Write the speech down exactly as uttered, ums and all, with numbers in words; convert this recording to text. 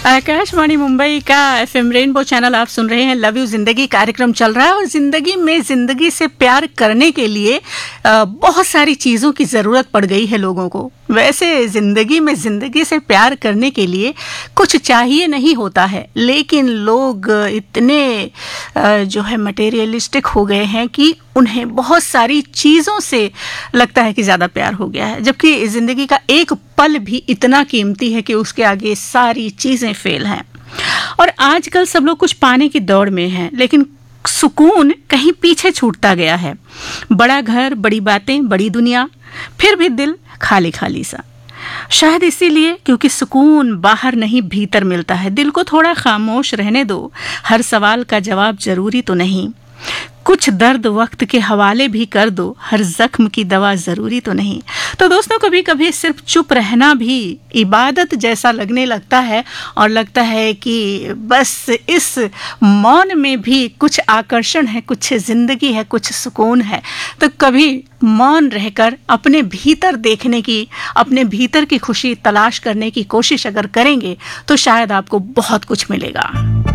आकाशवाणी मुंबई का FM rainbow channel आप सुन रहे हैं। लव यू जिंदगी कार्यक्रम चल रहा है और जिंदगी में जिंदगी से प्यार करने के लिए बहुत सारी चीज़ों की ज़रूरत पड़ गई है लोगों को। वैसे जिंदगी में जिंदगी से प्यार करने के लिए कुछ चाहिए नहीं होता है, लेकिन लोग इतने जो है मटेरियलिस्टिक हो गए हैं कि उन्हें बहुत सारी चीज़ों से लगता है कि ज़्यादा प्यार हो गया है, जबकि ज़िंदगी का एक पल भी इतना कीमती है कि उसके आगे सारी चीज़ें फेल हैं। और आजकल सब लोग कुछ पाने की दौड़ में हैं, लेकिन सुकून कहीं पीछे छूटता गया है। बड़ा घर, बड़ी बातें, बड़ी दुनिया, फिर भी दिल खाली खाली सा। शायद इसीलिए क्योंकि सुकून बाहर नहीं भीतर मिलता है। दिल को थोड़ा खामोश रहने दो, हर सवाल का जवाब जरूरी तो नहीं। कुछ दर्द वक्त के हवाले भी कर दो, हर जख्म की दवा जरूरी तो नहीं। तो दोस्तों, कभी कभी सिर्फ चुप रहना भी इबादत जैसा लगने लगता है और लगता है कि बस इस मौन में भी कुछ आकर्षण है, कुछ जिंदगी है, कुछ सुकून है। तो कभी मौन रहकर अपने भीतर देखने की, अपने भीतर की खुशी तलाश करने की कोशिश अगर करेंगे तो शायद आपको बहुत कुछ मिलेगा।